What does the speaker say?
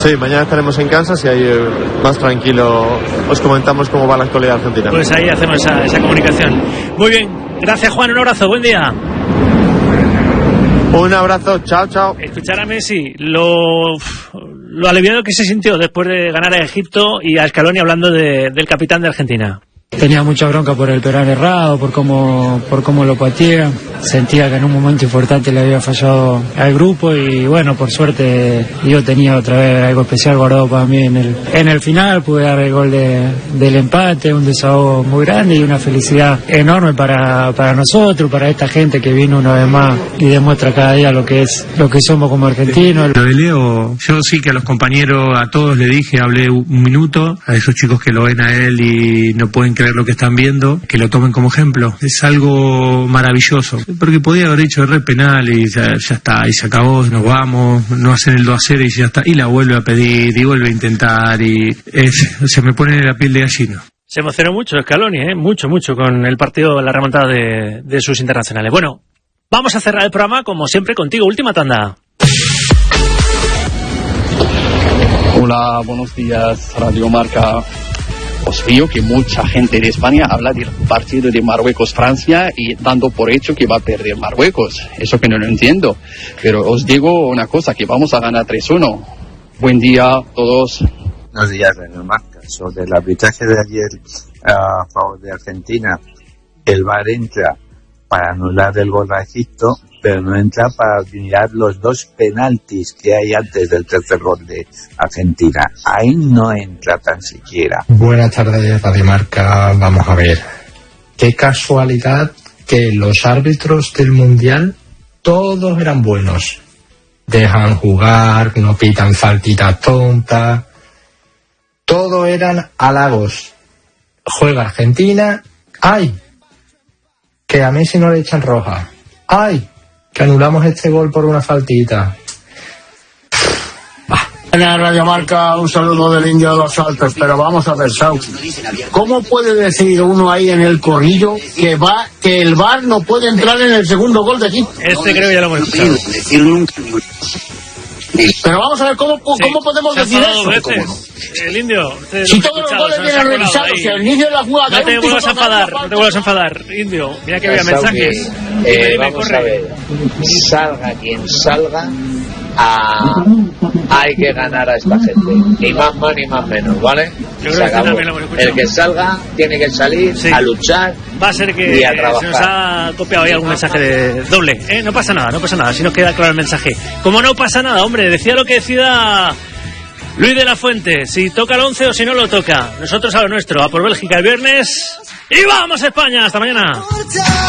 Sí, mañana estaremos en Kansas y ahí más tranquilo os comentamos cómo va la actualidad argentina. Pues ahí hacemos esa comunicación. Muy bien, gracias Juan, un abrazo, buen día. Un abrazo, chao, chao. Escuchar a Messi, lo aliviado que se sintió después de ganar a Egipto, y a Scaloni hablando del capitán de Argentina. Tenía mucha bronca por el penal errado, por cómo lo pateé. Sentía que en un momento importante le había fallado al grupo y bueno, por suerte yo tenía otra vez algo especial guardado para mí en el final. Pude dar el gol del empate, un desahogo muy grande y una felicidad enorme para nosotros, para esta gente que vino una vez más y demuestra cada día lo que somos como argentinos. Lo de Leo, yo sí que a los compañeros, a todos le dije, hablé un minuto, a esos chicos que lo ven a él y no pueden creer lo que están viendo, que lo tomen como ejemplo. Es algo maravilloso, porque podía haber hecho el penal y ya está, y se acabó, nos vamos, no hacen el 2-0 y ya está, y la vuelve a pedir y vuelve a intentar y se me pone la piel de gallina. Se emocionó mucho Scaloni, mucho con el partido, la remontada de sus internacionales. Bueno, vamos a cerrar el programa como siempre contigo, última tanda. Hola, buenos días, Radio Marca. Os veo que mucha gente de España habla del partido de Marruecos-Francia y dando por hecho que va a perder Marruecos. Eso que no lo entiendo. Pero os digo una cosa, que vamos a ganar 3-1. Buen día a todos. Buenos días, Radio Marca. Sobre el arbitraje de ayer a favor de Argentina, el VAR entra para anular el gol a Egipto, pero no entra para mirar los dos penaltis que hay antes del tercer gol de Argentina. Ahí no entra tan siquiera. Buenas tardes, Radio Marca. Vamos a ver. Qué casualidad que los árbitros del Mundial todos eran buenos. Dejan jugar, no pitan faltitas tontas. Todos eran halagos. Juega Argentina. ¡Ay! Que a Messi no le echan roja. ¡Ay! Que anulamos este gol por una faltita. En la Radio Marca, un saludo del Indio de los Altos, pero vamos a ver, Sau, ¿cómo puede decir uno ahí en el corrillo que el VAR no puede entrar en el segundo gol de Egipto? Creo que ya lo hemos escuchado. Pero vamos a ver, ¿cómo podemos decir eso? El Indio. Si todos los goles vienen revisados, si al inicio de la jugada... No te vuelvas a enfadar, Indio. Mira que había mensajes. Vamos a ver, salga quien salga, hay que ganar a esta gente, ni más ni más menos, ¿vale? Se acabó. El que salga tiene que salir a luchar. Va a ser que y a trabajar. Se nos ha copiado ahí algún mensaje de doble. No pasa nada, si nos queda claro el mensaje. Como no pasa nada, hombre, decía lo que decida Luis de la Fuente, si toca el 11 o si no lo toca. Nosotros a lo nuestro, a por Bélgica el viernes y ¡vamos España! Hasta mañana.